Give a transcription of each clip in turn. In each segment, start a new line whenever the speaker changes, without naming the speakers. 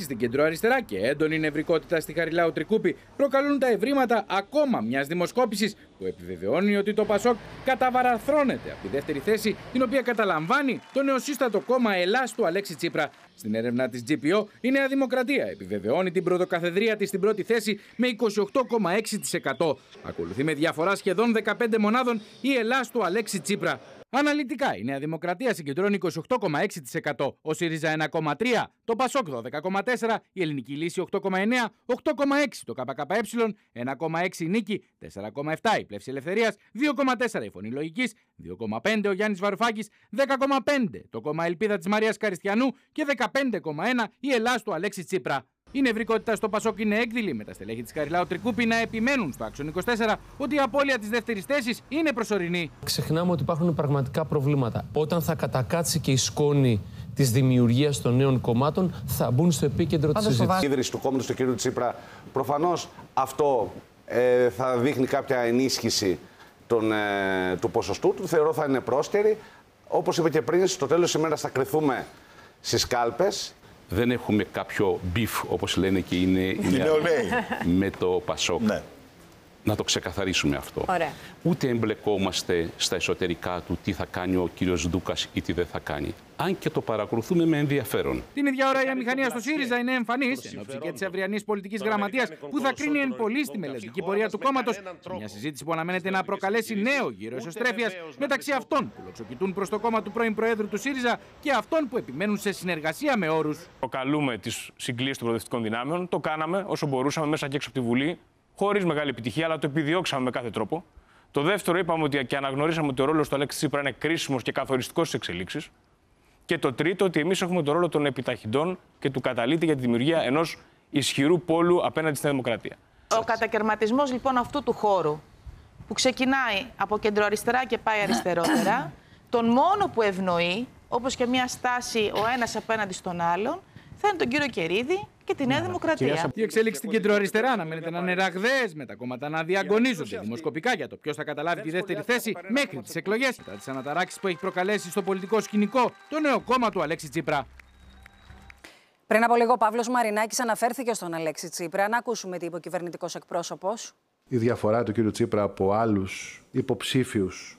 στην κεντροαριστερά και έντονη νευρικότητα στη Χαριλάου Τρικούπη προκαλούν τα ευρήματα ακόμα μιας δημοσκόπησης που επιβεβαιώνει ότι το Πασόκ καταβαραθρώνεται από τη δεύτερη θέση, την οποία καταλαμβάνει το νεοσύστατο κόμμα Ελλάς του Αλέξη Τσίπρα. Στην έρευνα της GPO, η Νέα Δημοκρατία επιβεβαιώνει την πρωτοκαθεδρία της στην πρώτη θέση με 28,6%. Ακολουθεί με διαφορά σχεδόν 15 μονάδων η Ελλάς του Αλέξη Τσίπρα. Αναλυτικά, η Νέα Δημοκρατία συγκεντρώνει 28,6%, ο ΣΥΡΙΖΑ 1,3%, το ΠΑΣΟΚ 12,4%, η Ελληνική Λύση 8,9%, 8,6% το ΚΚΕ, 1,6% η Νίκη, 4,7% η Πλεύση Ελευθερίας, 2,4% η Φωνή Λογικής, 2,5% ο Γιάννης Βαρουφάκης, 10,5% το κόμμα Ελπίδα της Μαρίας Καριστιανού και 15,1% η Ελλάς του Αλέξη Τσίπρα. Η νευρικότητα στο Πασόκ είναι έκδηλη, με τα στελέχη της Χαριλάου Τρικούπη να επιμένουν στο Άξον 24 ότι η απώλεια της δεύτερης θέσης είναι προσωρινή.
Ξεχνάμε ότι υπάρχουν πραγματικά προβλήματα. Όταν θα κατακάτσει και η σκόνη της δημιουργίας των νέων κομμάτων, θα μπουν στο επίκεντρο της συζήτησης.
Η ίδρυση του κόμματος του κ. Τσίπρα, προφανώς αυτό θα δείχνει κάποια ενίσχυση του ποσοστού του. Θεωρώ θα είναι πρόσκαιρη. Όπως είπα και πριν, στο τέλος της ημέρας θα κρυθούμε στις κάλπες.
Δεν έχουμε κάποιο μπιφ, όπως λένε και είναι με το Πασόκ. Ναι. Να το ξεκαθαρίσουμε αυτό.
Ωραία.
Ούτε εμπλεκόμαστε στα εσωτερικά του τι θα κάνει ο κύριος Δούκας ή τι δεν θα κάνει. Αν και το παρακολουθούμε με ενδιαφέρον.
Την ίδια ώρα η αμηχανία στο ΣΥΡΙΖΑ είναι εμφανής, εν ώψη και της αυριανής πολιτικής γραμματείας που θα κρίνει εν πολύ στη μελλοντική πορεία του κόμματος. Μια συζήτηση που αναμένεται να προκαλέσει νέο γύρο εσωστρέφειας μεταξύ αυτών που λοξοκοιτούν προς το κόμμα του πρώην Προέδρου του ΣΥΡΙΖΑ και αυτών που επιμένουν σε συνεργασία με όρους.
Προκαλούμε τις συγκλήσεις των προοδευτικών δυνάμεων. Το κάναμε όσο μπορούσαμε μέσα και έξω από τη Βουλή. Χωρίς μεγάλη επιτυχία, αλλά το επιδιώξαμε με κάθε τρόπο. Το δεύτερο, είπαμε ότι και αναγνωρίσαμε ότι ο ρόλος του Αλέξη Τσίπρα είναι κρίσιμος και καθοριστικός στις εξελίξεις. Και το τρίτο, ότι εμείς έχουμε τον ρόλο των επιταχυντών και του καταλήτη για τη δημιουργία ενός ισχυρού πόλου απέναντι στην δημοκρατία.
Ο κατακαιρματισμός λοιπόν αυτού του χώρου, που ξεκινάει από κεντροαριστερά και πάει αριστερότερα, τον μόνο που ευνοεί, όπως και μια στάση ο ένας απέναντι στον άλλον, θα είναι τον κύριο Κερίδη και τη Νέα Δημοκρατία.
Η εξέλιξη στην κεντροαριστερά αναμένεται να είναι ραγδαίες, με τα κόμματα να διαγωνίζονται δημοσκοπικά για το ποιος θα καταλάβει τη δεύτερη θέση μέχρι τις εκλογές, μετά τις αναταράξεις που έχει προκαλέσει στο πολιτικό σκηνικό το νέο κόμμα του Αλέξη Τσίπρα.
Πριν από λίγο, ο Παύλος Μαρινάκης αναφέρθηκε στον Αλέξη Τσίπρα. Να ακούσουμε τι είπε ο κυβερνητικός εκπρόσωπος.
Η διαφορά του κ. Τσίπρα από άλλους υποψήφιους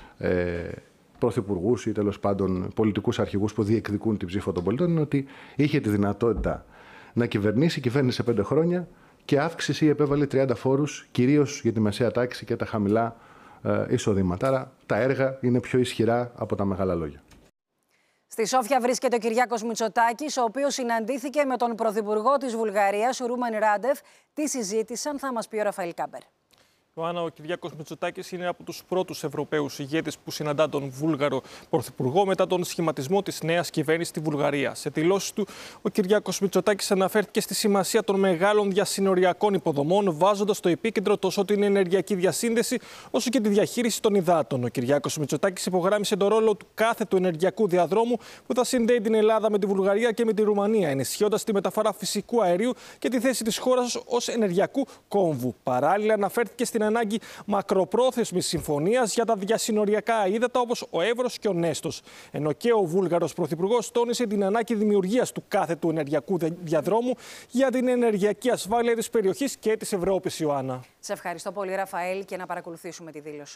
πρωθυπουργούς ή τέλος πάντων πολιτικούς αρχηγούς που διεκδικούν την ψήφο των πολιτών είναι ότι είχε τη δυνατότητα να κυβερνήσει, κυβέρνησε 5 χρόνια και αύξηση επέβαλε 30 φόρους, κυρίως για τη μεσαία τάξη και τα χαμηλά εισοδήματα. Άρα τα έργα είναι πιο ισχυρά από τα μεγάλα λόγια.
Στη Σόφια βρίσκεται ο Κυριάκος Μητσοτάκης, ο οποίος συναντήθηκε με τον Πρωθυπουργό της Βουλγαρίας, Ρούμαν Ράντεφ. Τι συζήτησαν, θα μας πει ο Ραφαήλ Κάμπερ.
Ιωάννα, ο Κυριάκος Μητσοτάκης είναι από τους πρώτους Ευρωπαίους ηγέτες που συναντά τον Βούλγαρο Πρωθυπουργό μετά τον σχηματισμό της νέας κυβέρνησης στη Βουλγαρία. Σε δηλώσεις του, ο Κυριάκος Μητσοτάκης αναφέρθηκε στη σημασία των μεγάλων διασυνοριακών υποδομών, βάζοντας στο επίκεντρο τόσο την ενεργειακή διασύνδεση όσο και τη διαχείριση των υδάτων. Ο Κυριάκος Μητσοτάκης υπογράμμισε τον ρόλο του κάθετου ενεργειακού διαδρόμου που θα συνδέει την Ελλάδα με τη Βουλγαρία και με τη Ρουμανία, ενισχύοντας τη μεταφορά φυσικού αερίου και τη θέση της χώρας ως ενεργειακού κόμβου. Παράλληλα, αναφέρθηκε στην ανάγκη μακροπρόθεσμης συμφωνίας για τα διασυνοριακά ύδατα όπως ο Εύρος και ο Νέστος. Ενώ και ο Βούλγαρος Πρωθυπουργός τόνισε την ανάγκη δημιουργίας του κάθετου ενεργειακού διαδρόμου για την ενεργειακή ασφάλεια της περιοχής και της Ευρώπης, Ιωάννα.
Σε ευχαριστώ πολύ, Ραφαήλ, και να παρακολουθήσουμε τη δήλωση.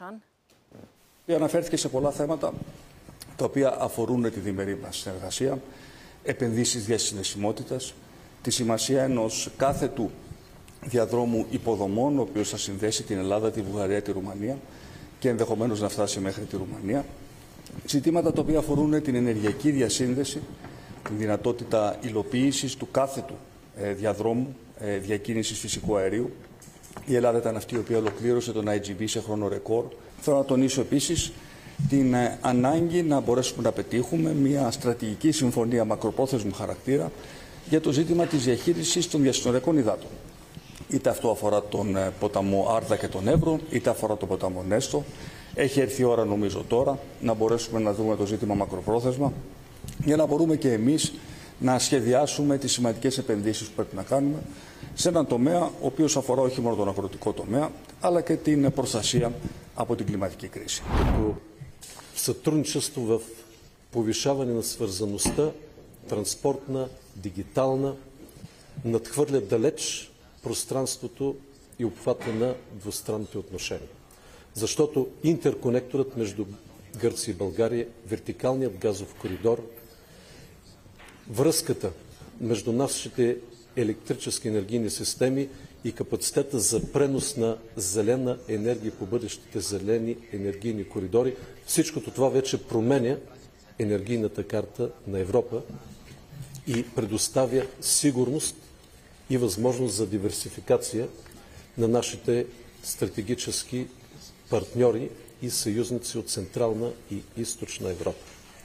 Αναφέρθηκε σε πολλά θέματα τα οποία αφορούν τη διμερή μας συνεργασία, επενδύσεις διασυνδεσιμότητας, τη σημασία ενός κάθετου διαδρόμου υποδομών, ο οποίος θα συνδέσει την Ελλάδα, τη Βουλγαρία, τη Ρουμανία και ενδεχομένως να φτάσει μέχρι τη Ρουμανία. Ζητήματα τα οποία αφορούν την ενεργειακή διασύνδεση, την δυνατότητα υλοποίησης του κάθετου διαδρόμου διακίνησης φυσικού αερίου. Η Ελλάδα ήταν αυτή η οποία ολοκλήρωσε τον IGB σε χρόνο ρεκόρ. Θέλω να τονίσω επίσης την ανάγκη να μπορέσουμε να πετύχουμε μια στρατηγική συμφωνία μακροπρόθεσμου χαρακτήρα για το ζήτημα της διαχείρισης των διασυνοριακών υδάτων. Είτε αυτό αφορά τον ποταμό Άρδα και τον Εύρο, είτε αφορά τον ποταμό Νέστο. Έχει έρθει η ώρα, νομίζω τώρα, να μπορέσουμε να δούμε το ζήτημα μακροπρόθεσμα για να μπορούμε και εμείς να σχεδιάσουμε τις σημαντικές επενδύσεις που πρέπει να κάνουμε σε έναν τομέα ο οποίος αφορά όχι μόνο τον αγροτικό τομέα, αλλά και την προστασία από την κλιματική κρίση.
Сътрудничество в повишаване на свързаността, транспортна, дигитална, надхвърля далеч пространството и обхвата на двустранните отношения. Защото интерконекторът между Гърция и България, вертикалният газов коридор, връзката между нашите електрически енергийни системи и капацитета за пренос на зелена енергия по бъдещите зелени енергийни коридори, всичкото това вече променя енергийната карта на Европа и предоставя сигурност и възможност за диверсификация на нашите стратегически партньори и съюзници от Централна и Източна Европа.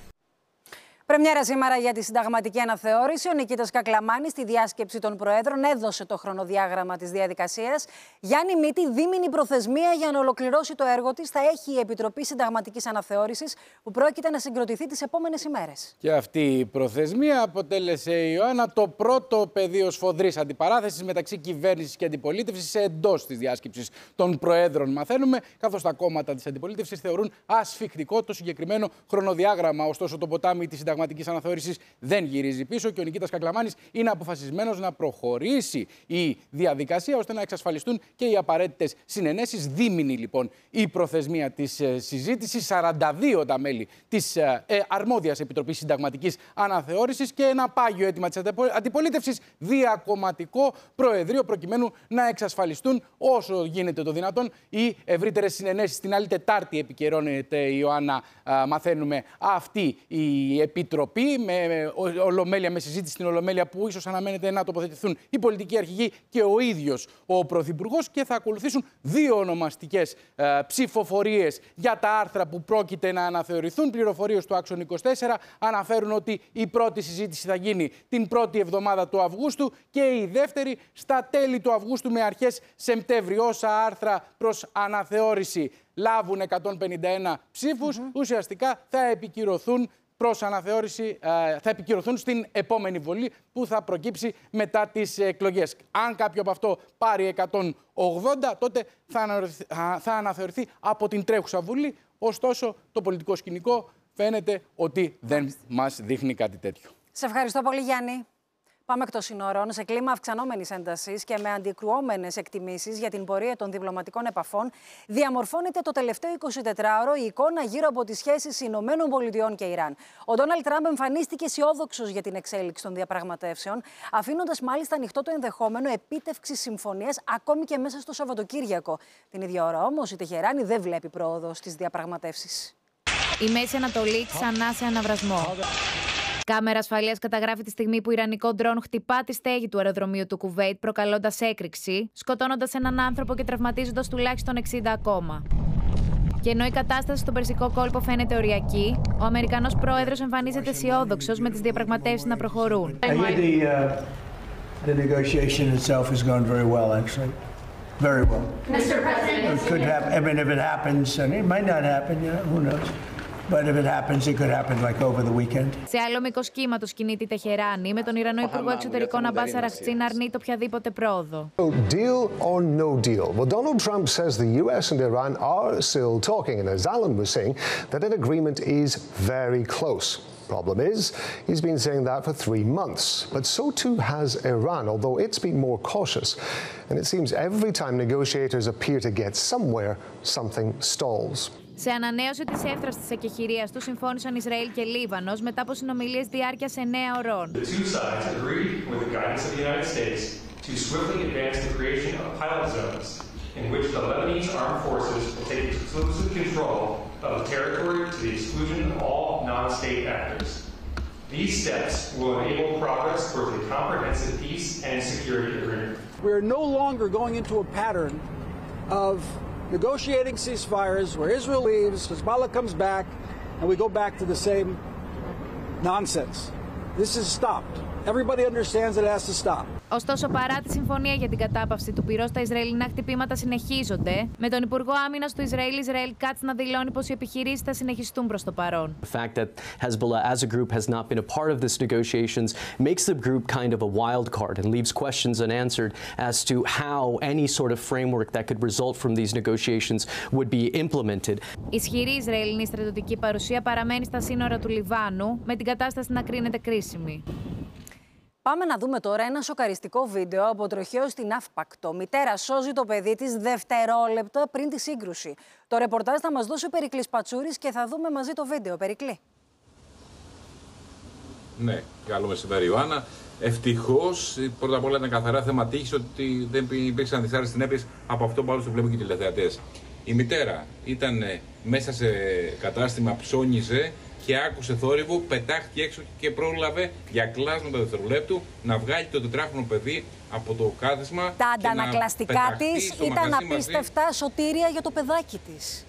Πρεμιέρα σήμερα για τη συνταγματική αναθεώρηση. Ο Νικήτας Κακλαμάνης στη διάσκεψη των Προέδρων έδωσε το χρονοδιάγραμμα της διαδικασίας. Γιάννη Μήτη, δίμηνη προθεσμία για να ολοκληρώσει το έργο της θα έχει η Επιτροπή Συνταγματικής Αναθεώρησης που πρόκειται να συγκροτηθεί τις επόμενες ημέρες.
Και αυτή η προθεσμία αποτέλεσε, η Ιωάννα, το πρώτο πεδίο σφοδρής αντιπαράθεσης μεταξύ κυβέρνησης και αντιπολίτευσης εντός της διάσκεψης των Προέδρων. Μαθαίνουμε, καθώς τα κόμματα της αντιπολίτευσης θεωρούν ασφιχτικό το συγκεκριμένο χρονοδιάγραμμα. Ωστόσο, το ποτάμι της συνταγματικής αναθεώρησης δεν γυρίζει πίσω και ο Νικήτας Κακλαμάνης είναι αποφασισμένος να προχωρήσει η διαδικασία ώστε να εξασφαλιστούν και οι απαραίτητες συνενέσεις. Δίμηνη λοιπόν η προθεσμία της συζήτησης, 42 τα μέλη της αρμόδιας Επιτροπής Συνταγματικής Αναθεώρησης και ένα πάγιο αίτημα της αντιπολίτευσης, διακομματικό προεδρείο, προκειμένου να εξασφαλιστούν όσο γίνεται το δυνατόν οι ευρύτερες συνενέσεις. Την άλλη Τετάρτη επικαιρώνεται, η Ιωάννα, μαθαίνουμε, αυτή η Επιτροπή με ολομέλεια, με συζήτηση στην Ολομέλεια, που ίσως αναμένεται να τοποθετηθούν οι πολιτικοί αρχηγοί και ο ίδιος ο Πρωθυπουργός, και θα ακολουθήσουν δύο ονομαστικές ψηφοφορίες για τα άρθρα που πρόκειται να αναθεωρηθούν. Πληροφορίες του Άξον 24 αναφέρουν ότι η πρώτη συζήτηση θα γίνει την πρώτη εβδομάδα του Αυγούστου και η δεύτερη στα τέλη του Αυγούστου με αρχές Σεπτέμβρη. Όσα άρθρα προς αναθεώρηση λάβουν 151 ψήφους, ουσιαστικά θα επικυρωθούν προς αναθεώρηση, θα επικυρωθούν στην επόμενη βολή που θα προκύψει μετά τις εκλογές. Αν κάποιο από αυτό πάρει 180, τότε θα αναθεωρηθεί από την τρέχουσα βουλή. Ωστόσο, το πολιτικό σκηνικό φαίνεται ότι δεν μας δείχνει κάτι τέτοιο.
Σε ευχαριστώ πολύ, Γιάννη. Πάμε εκτός συνόρων. Σε κλίμα αυξανόμενης έντασης και με αντικρουόμενες εκτιμήσεις για την πορεία των διπλωματικών επαφών, διαμορφώνεται το τελευταίο 24ωρο η εικόνα γύρω από τις σχέσεις Ηνωμένων Πολιτειών και Ιράν. Ο Ντόναλντ Τραμπ εμφανίστηκε αισιόδοξος για την εξέλιξη των διαπραγματεύσεων, αφήνοντας μάλιστα ανοιχτό το ενδεχόμενο επίτευξης συμφωνίας ακόμη και μέσα στο Σαββατοκύριακο. Την ίδια ώρα όμως η Τεχεράνη δεν βλέπει πρόοδο στις διαπραγματεύσεις.
Η Μέση Ανατολή ξανά σε αναβρασμό. Κάμερα ασφαλείας καταγράφει τη στιγμή που ιρανικό ντρόν χτυπά τη στέγη του αεροδρομίου του Κουβέιτ, προκαλώντας έκρηξη, σκοτώνοντας έναν άνθρωπο και τραυματίζοντας τουλάχιστον 60 ακόμα. Και ενώ η κατάσταση στον Περσικό κόλπο φαίνεται οριακή, ο Αμερικανός πρόεδρος εμφανίζεται αισιόδοξος με τις διαπραγματεύσεις να προχωρούν.
The negotiation itself has gone very well, actually. Very well. Mr. President, it could happen. I mean, if it happens, and it might not happen, you know, who knows. But if it happens, it could happen like over the weekend.
Σε άλλο μήκος κύματος κινείται η Τεχεράνη, με τον Ιρανό Υπουργό Εξωτερικών Αμπάς Αραχτζή να αρνείται οποιαδήποτε πρόοδο.
Deal or no deal? Well, Donald Trump says the US and Iran are still talking, and as Alan was saying, that an agreement is very close. Problem is, he's been saying that for 3 months. But so too has Iran, although it's been more cautious. And it seems every time negotiators appear to get somewhere, something stalls.
Σε ανανέωση της εύθραστης εκεχηρίας του συμφώνησαν Ισραήλ και Λίβανος μετά από συνομιλίες διάρκειας 9 ωρών.
The two sides agreed with the guidance of the United States to swiftly advance the creation of pilot zones in which the Lebanese armed forces will take exclusive control of the territory to the exclusion of all non-state actors. These steps will enable progress towards a comprehensive peace and security agreement.
We are no longer going into a pattern of negotiating ceasefires where Israel leaves, Hezbollah comes back, and we go back to the same nonsense. This is stopped. Everybody understands it has to stop.
Ωστόσο, παρά τη συμφωνία για την κατάπαυση του πυρός, τα Ισραηλινά χτυπήματα συνεχίζονται, με τον Υπουργό Άμυνας του Ισραήλ, Ισραήλ Κάτς, να δηλώνει πως οι επιχειρήσεις θα συνεχιστούν προς το παρόν.
The fact that Hezbollah as a group has not been a part of this negotiations makes the group kind of a wild card and leaves questions unanswered as to how any sort of framework that could result from these negotiations would be implemented.
Ισχυρή Ισραηλινή στρατιωτική παρουσία παραμένει στα σύνορα του Λιβάνου, με την κατάσταση να κρίνεται κρίσιμη.
Πάμε να δούμε τώρα ένα σοκαριστικό βίντεο από τροχαίο στην Αύπακτο. Μητέρα σώζει το παιδί της δευτερόλεπτα πριν τη σύγκρουση. Το ρεπορτάζ θα μας δώσει ο Περικλής Πατσούρης και θα δούμε μαζί το βίντεο. Περικλή.
Ναι, καλό μεσημέρι, Ιωάννα. Ευτυχώς, πρώτα απ' όλα ήταν καθαρά θέμα τύχης ότι δεν υπήρξαν δυσάρεστες συνέπειες από αυτό που άλλως το βλέπουν και οι τηλεθεατές. Η μητέρα ήταν μέσα σε κατάστημα, ψώνιζε και άκουσε θόρυβο, πετάχτηκε έξω και πρόλαβε για κλάσματα δευτερολέπτου να βγάλει το 4χρονο παιδί από το κάθισμα.
Τα αντανακλαστικά της ήταν απίστευτα σωτήρια για το παιδάκι της.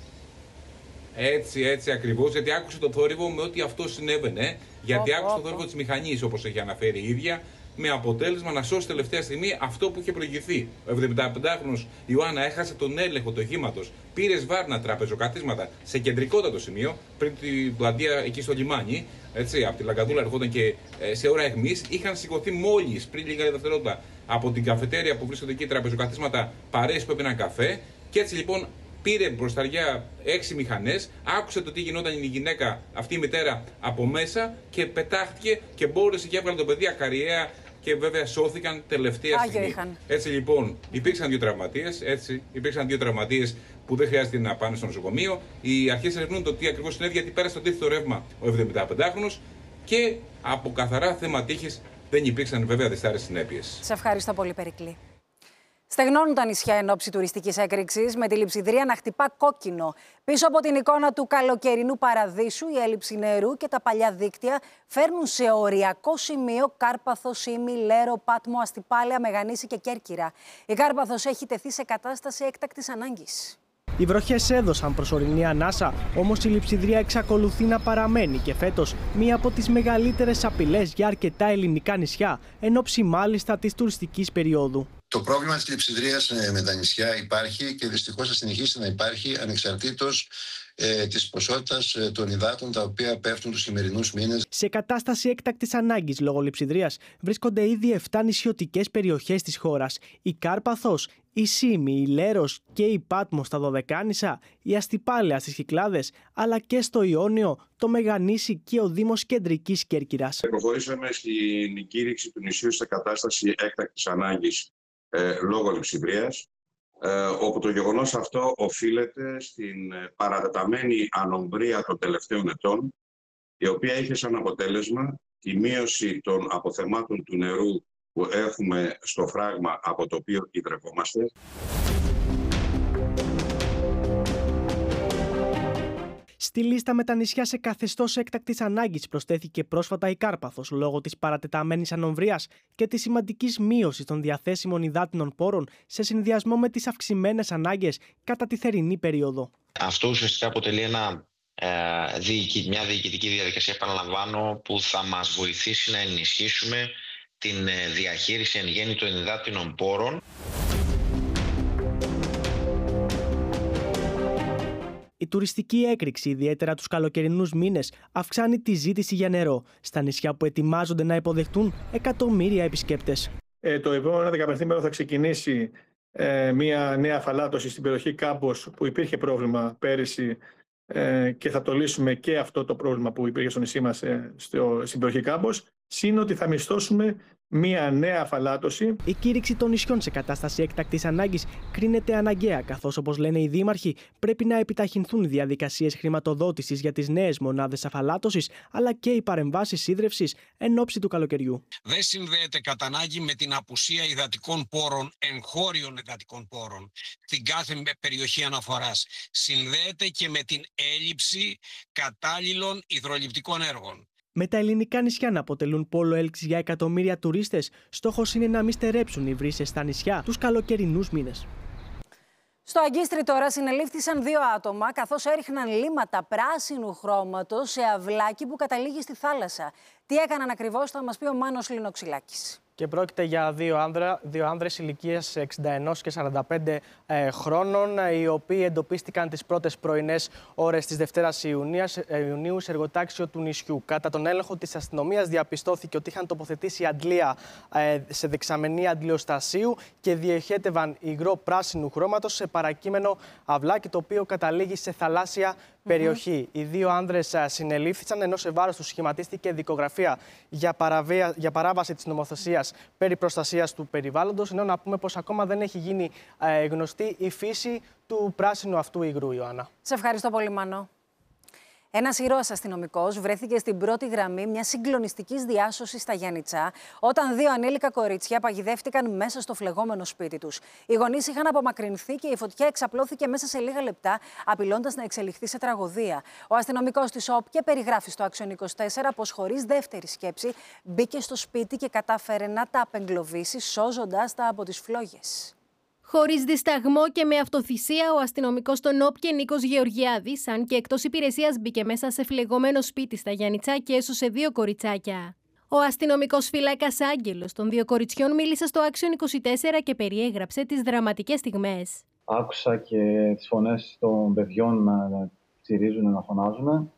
Έτσι ακριβώς, γιατί άκουσε το θόρυβο με ό,τι αυτό συνέβαινε. Γιατί άκουσε το θόρυβο της μηχανής, όπως έχει αναφέρει η ίδια, με αποτέλεσμα να σώσει τελευταία στιγμή αυτό που είχε προηγηθεί. Ο 75χρονος Ιωάννα έχασε τον έλεγχο του οχήματος, πήρε σβάρνα τραπεζοκαθίσματα σε κεντρικότατο σημείο, πριν την πλατεία εκεί στο λιμάνι. Έτσι, από τη Λαγκαδούλα ερχόταν και σε ώρα αιχμής. Είχαν σηκωθεί μόλις πριν λίγα δευτερόλεπτα από την καφετέρια που βρίσκονται εκεί τραπεζοκαθίσματα παρέες που έπαιρναν καφέ. Και έτσι λοιπόν πήρε μπροσταριά 6 μηχανές, άκουσε το τι γινόταν η γυναίκα, αυτή η μητέρα, από μέσα και πετάχτηκε και μπόρεσε και έβγαλε το παιδί ακαριέα και βέβαια σώθηκαν τελευταία στιγμή. Έτσι λοιπόν υπήρξαν δύο τραυματίες που δεν χρειάζεται να πάνε στο νοσοκομείο. Οι αρχές ερευνούν το τι ακριβώς συνέβη, γιατί πέρασε το αντίθετο ρεύμα ο 75χρονος και από καθαρά θέμα τύχης δεν υπήρξαν βέβαια δυσάρεστες συνέπειες.
Σε ευχαριστώ πολύ, Περικλή. Στεγνώνουν τα νησιά εν ώψη τουριστικής έκρηξης, με τη Λειψιδρία να χτυπά κόκκινο. Πίσω από την εικόνα του καλοκαιρινού παραδείσου, η έλλειψη νερού και τα παλιά δίκτυα φέρνουν σε οριακό σημείο Κάρπαθο, Σύμη, Λέρο, Πάτμο, Αστυπάλαια, Μεγανήσι και Κέρκυρα. Η Κάρπαθος έχει τεθεί σε κατάσταση έκτακτης ανάγκης.
Οι βροχές έδωσαν προσωρινή ανάσα, όμως η Λειψιδρία εξακολουθεί να παραμένει και φέτος μία από τις μεγαλύτερες απειλές για αρκετά ελληνικά νησιά, εν ώψη μάλιστα της τουριστικής περίοδου.
Το πρόβλημα της Λειψιδρίας με τα νησιά υπάρχει και δυστυχώς θα συνεχίσει να υπάρχει ανεξαρτήτως της ποσότητας των υδάτων τα οποία πέφτουν τους χειμερινούς μήνες.
Σε κατάσταση έκτακτης ανάγκης λόγω Λειψιδρίας βρίσκονται ήδη 7 νησιωτικές περιοχές της χώρας. Η Κάρπαθος, η Σύμη, η Λέρος και η Πάτμο στα Δωδεκάνησα, η Αστυπάλαια στις Κυκλάδες, αλλά και στο Ιόνιο, το Μεγανήσι και ο Δήμος Κεντρικής Κέρκυρας.
Προχωρήσαμε στην κήρυξη του νησιού σε κατάσταση έκτακτης ανάγκης λόγω Λειψιδρίας, όπου το γεγονός αυτό οφείλεται στην παρατεταμένη ανομβρία των τελευταίων ετών, η οποία είχε σαν αποτέλεσμα τη μείωση των αποθεμάτων του νερού που έχουμε στο φράγμα από το οποίο υδρευόμαστε.
Στη λίστα με τα νησιά σε καθεστώς έκτακτης ανάγκης προσθέθηκε πρόσφατα η Κάρπαθος λόγω της παρατεταμένης ανομβρίας και της σημαντικής μείωσης των διαθέσιμων υδάτινων πόρων σε συνδυασμό με τις αυξημένες ανάγκες κατά τη θερινή περίοδο.
Αυτό ουσιαστικά αποτελεί μια διοικητική διαδικασία, επαναλαμβάνω, που θα μας βοηθήσει να ενισχύσουμε την διαχείριση εν γέννη των υδάτινων πόρων.
Η τουριστική έκρηξη, ιδιαίτερα τους καλοκαιρινούς μήνες, αυξάνει τη ζήτηση για νερό στα νησιά που ετοιμάζονται να υποδεχτούν εκατομμύρια επισκέπτες.
Το επόμενο 15 θα ξεκινήσει μια νέα αφαλάτωση στην περιοχή Κάμπος, που υπήρχε πρόβλημα πέρυσι, και θα το λύσουμε και αυτό το πρόβλημα που υπήρχε στο νησί μας στην περιοχή Κάμπος. Συν ότι θα μισθώσουμε μία νέα αφαλάτωση.
Η κήρυξη των νησιών σε κατάσταση έκτακτης ανάγκης κρίνεται αναγκαία, καθώς, όπως λένε οι δήμαρχοι, πρέπει να επιταχυνθούν οι διαδικασίες χρηματοδότησης για τις νέες μονάδες αφαλάτωσης, αλλά και οι παρεμβάσεις ίδρευσης εν ώψη του καλοκαιριού.
Δεν συνδέεται κατά ανάγκη με την απουσία υδατικών πόρων, εγχώριων υδατικών πόρων, στην κάθε περιοχή αναφοράς. Συνδέεται και με την έλλειψη κατάλληλων υδροληπτικών έργων.
Με τα ελληνικά νησιά να αποτελούν πόλο έλξης για εκατομμύρια τουρίστες, στόχος είναι να μην στερέψουν οι βρύσες στα νησιά τους καλοκαιρινούς μήνες.
Στο Αγκίστρι τώρα συνελήφθησαν 2 άτομα, καθώς έριχναν λίμματα πράσινου χρώματος σε αυλάκι που καταλήγει στη θάλασσα. Τι έκαναν ακριβώς θα μας πει ο Μάνος Λινοξυλάκης.
Και πρόκειται για δύο άνδρες ηλικίας 61 και 45 χρόνων, οι οποίοι εντοπίστηκαν τις πρώτες πρωινές ώρες της Δευτέρας Ιουνίου σε εργοτάξιο του νησιού. Κατά τον έλεγχο της αστυνομίας διαπιστώθηκε ότι είχαν τοποθετήσει αντλία σε δεξαμενή αντλιοστασίου και διοχέτευαν υγρό πράσινου χρώματος σε παρακείμενο αυλάκι, το οποίο καταλήγει σε θαλάσσια περιοχή. Οι δύο άνδρες συνελήφθησαν, ενώ σε βάρος τους σχηματίστηκε δικογραφία για παράβαση της νομοθεσίας περί προστασίας του περιβάλλοντος. Ενώ να πούμε πως ακόμα δεν έχει γίνει γνωστή η φύση του πράσινου αυτού υγρού, Ιωάννα.
Σε ευχαριστώ πολύ, Μάνο. Ένας ήρωας αστυνομικός βρέθηκε στην πρώτη γραμμή μιας συγκλονιστικής διάσωσης στα Γιάννητσά, όταν δύο ανήλικα κορίτσια παγιδεύτηκαν μέσα στο φλεγόμενο σπίτι τους. Οι γονείς είχαν απομακρυνθεί και η φωτιά εξαπλώθηκε μέσα σε λίγα λεπτά, απειλώντας να εξελιχθεί σε τραγωδία. Ο αστυνομικός της ΟΠΚΕ περιγράφει στο Action 24 πως χωρίς δεύτερη σκέψη μπήκε στο σπίτι και κατάφερε να τα απεγκλωβίσει, σώζοντας τα από τις φλόγες.
Χωρίς δισταγμό και με αυτοθυσία, ο αστυνομικός των ΟΠΚΕ Νίκος Γεωργιάδης, αν και εκτός υπηρεσίας, μπήκε μέσα σε φλεγόμενο σπίτι στα Γιάννητσά και έσωσε δύο κοριτσάκια. Ο αστυνομικός φύλακας Άγγελος των δύο κοριτσιών μίλησε στο Action 24 και περιέγραψε τις δραματικές στιγμές.
Άκουσα και τις φωνές των παιδιών να τσιρίζουν, να φωνάζουν.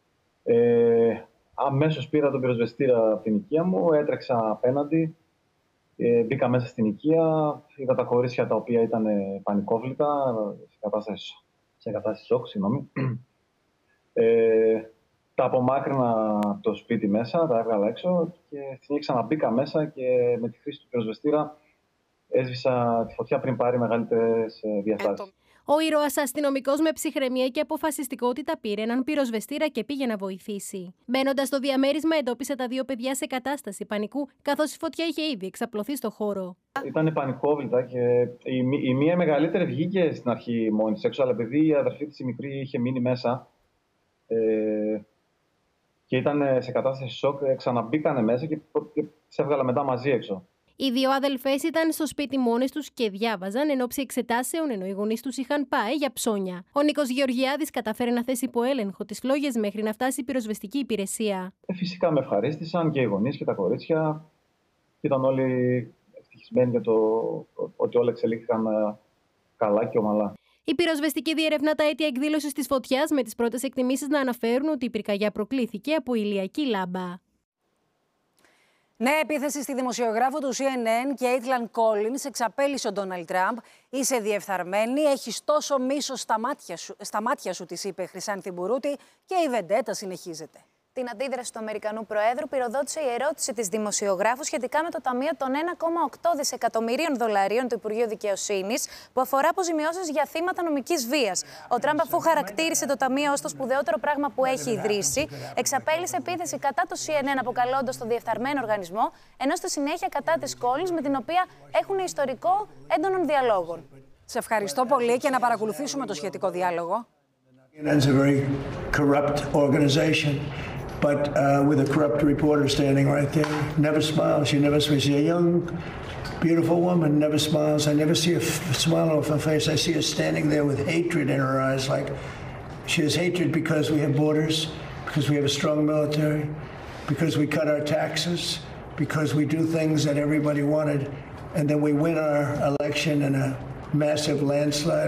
Αμέσως πήρα τον πυροσβεστήρα από την οικία μου, έτρεξα απέναντι. Μπήκα μέσα στην οικία, είδα τα κορίτσια τα οποία ήταν πανικόβλητα, σε κατάσταση σοκ, συγγνώμη. Τα απομάκρυνα από το σπίτι μέσα, τα έβγαλα έξω και συνέχισα να μπήκα μέσα και με τη χρήση του πυροσβεστήρα έσβησα τη φωτιά πριν πάρει μεγαλύτερες διαστάσεις.
Ο ήρωας αστυνομικός με ψυχραιμία και αποφασιστικότητα πήρε έναν πυροσβεστήρα και πήγε να βοηθήσει. Μπαίνοντας στο διαμέρισμα, εντόπισε τα δύο παιδιά σε κατάσταση πανικού, καθώς η φωτιά είχε ήδη εξαπλωθεί στο χώρο.
Ήταν πανικόβλητα και η μία μεγαλύτερη βγήκε στην αρχή μόνη της έξω, αλλά επειδή η αδερφή της η μικρή είχε μείνει μέσα και ήταν σε κατάσταση σοκ, ξαναμπήκανε μέσα και τις έβγαλα μετά μαζί έξω.
Οι δύο αδελφές ήταν στο σπίτι μόνες τους και διάβαζαν εν ώψη εξετάσεων, ενώ οι γονείς τους είχαν πάει για ψώνια. Ο Νίκος Γεωργιάδης καταφέρει να θέσει υπό έλεγχο τις φλόγες μέχρι να φτάσει η πυροσβεστική υπηρεσία.
Φυσικά με ευχαρίστησαν και οι γονείς και τα κορίτσια. Ήταν όλοι ευτυχισμένοι για το ότι όλα εξελίχθηκαν καλά και ομαλά.
Η πυροσβεστική διερευνά τα αίτια εκδήλωσης της φωτιάς, με τις πρώτες εκτιμήσεις να αναφέρουν ότι η πυρκαγιά προκλήθηκε από ηλιακή λάμπα.
Νέα επίθεση στη δημοσιογράφο του CNN, Κέιτλαν Κόλινς, εξαπέλυσε ο Ντόναλντ Τραμπ. «Είσαι διεφθαρμένη, έχεις τόσο μίσος στα μάτια σου», της είπε Χρυσάνθη Μπουρούτη, και η βεντέτα συνεχίζεται.
Την αντίδραση του Αμερικανού Προέδρου πυροδότησε η ερώτηση της δημοσιογράφου σχετικά με το ταμείο των 1,8 δισεκατομμυρίων δολαρίων του Υπουργείου Δικαιοσύνης, που αφορά αποζημιώσεις για θύματα νομικής βίας. Ο Τραμπ, αφού χαρακτήρισε το ταμείο ως το σπουδαιότερο πράγμα που έχει ιδρύσει, εξαπέλυσε επίθεση κατά το CNN, αποκαλώντας το διεφθαρμένο οργανισμό, ενώ στη συνέχεια κατά της Κόλινς, με την οποία έχουν ιστορικό έντονων διαλόγων.
Σε ευχαριστώ πολύ και να παρακολουθήσουμε το σχετικό διάλογο.
It's a very corrupt organization, but with a corrupt reporter standing right there. Never smiles. She never smiles. She's a young, beautiful woman. Never smiles. I never see a smile off her face. I see her standing there with hatred in her eyes. Like she has hatred because we have borders, because we have a strong military, because we cut our taxes, because we do things that everybody wanted, and then we win our election in a massive landslide.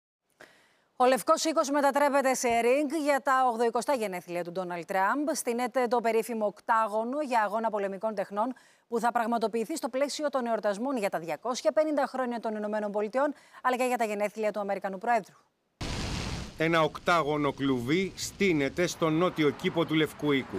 Ο Λευκός Οίκος μετατρέπεται σε ριγκ για τα 80 γενέθλια του Ντόναλντ Τραμπ. Στείνεται το περίφημο οκτάγωνο για αγώνα πολεμικών τεχνών που θα πραγματοποιηθεί στο πλαίσιο των εορτασμών για τα 250 χρόνια των Ηνωμένων Πολιτειών, αλλά και για τα γενέθλια του Αμερικανού Προέδρου.
Ένα οκτάγωνο κλουβί στείνεται στον νότιο κήπο του Λευκού Οίκου.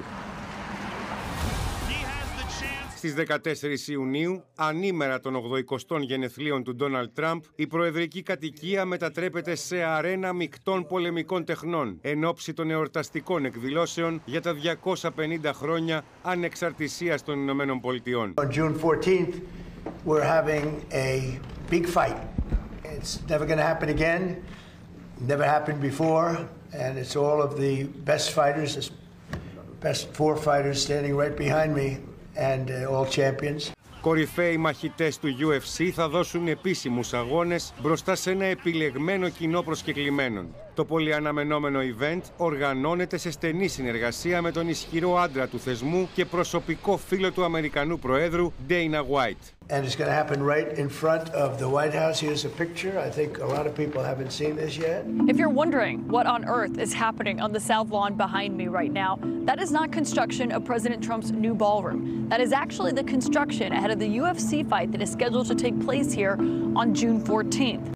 Στις 14 Ιουνίου, ανήμερα των 80 γενεθλίων του Ντόναλντ Τραμπ, η προεδρική κατοικία μετατρέπεται σε αρένα μεικτών πολεμικών τεχνών, εν ώψη των εορταστικών εκδηλώσεων για τα 250 χρόνια ανεξαρτησίας των Ηνωμένων Πολιτειών.
On June 14th, we're having a big fight. It's never going to happen again. Never happened before, and it's all of the best fighters, the best 4 fighters standing right behind me. And all champions.
Κορυφαίοι μαχητές του UFC θα δώσουν επίσημους αγώνες μπροστά σε ένα επιλεγμένο κοινό προσκεκλημένων. Το πολυαναμενόμενο event οργανώνεται σε στενή συνεργασία με τον ισχυρό άντρα του θεσμού και προσωπικό φίλο του Αμερικανού Προέδρου, Dana White.
And it's going to happen right in front of the White House. Here's a picture. I think a lot of people haven't seen this yet.
If you're wondering what on earth is happening on the South Lawn behind me right now, that is not construction of President Trump's new ballroom. That is actually the construction ahead of the UFC fight that is scheduled to take place here on June 14th.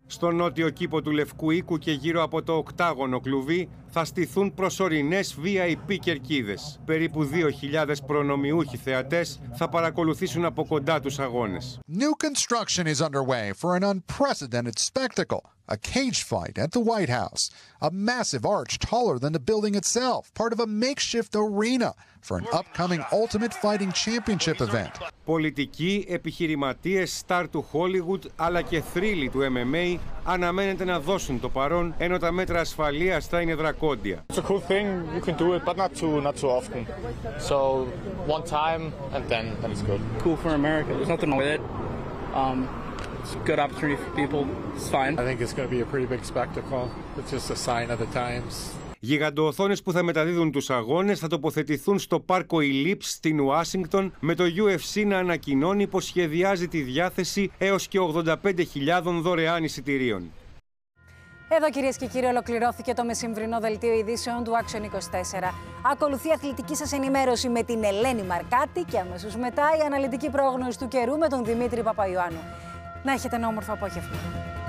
Στο νότιο κήπο του Λευκού Οίκου και γύρω από το οκτάγωνο κλουβί θα στηθούν προσωρινές VIP κερκίδες. Περίπου 2.000 προνομιούχοι θεατές θα παρακολουθήσουν από κοντά τους αγώνες.
New construction is underway for an unprecedented spectacle. A cage fight at the White House. A massive arch taller than the building itself, part of a makeshift arena for an upcoming Ultimate Fighting Championship event.
Πολιτικοί, επιχειρηματίες, στάρ του Hollywood αλλά και θρύλοι του MMA αναμένεται να δώσουν το παρόν, ενώ τα μέτρα ασφαλείας θα είναι δρακόντια.
It's a cool thing, you can do it, but not too often. So one time and then it's good.
Cool for America. There's nothing wrong with it. It's a good opportunity for people. It's fine.
I think it's going to be a pretty big spectacle. It's just a sign of the times.
Γιγαντοοθόνες που θα μεταδίδουν τους αγώνες θα τοποθετηθούν στο πάρκο Ellipse στην Ουάσιγκτον, με το UFC να ανακοινώνει πως σχεδιάζει τη διάθεση έως και 85.000 δωρεάν εισιτηρίων.
Εδώ, κυρίες και κύριοι, ολοκληρώθηκε το μεσημβρινό δελτίο ειδήσεων του Action 24. Ακολουθεί αθλητική σας ενημέρωση με την Ελένη Μαρκάτη και αμέσως μετά η αναλυτική πρόγνωση του καιρού με τον Δημήτρη Παπαϊωάννου. Να έχετε ένα όμορφο απόγευμα.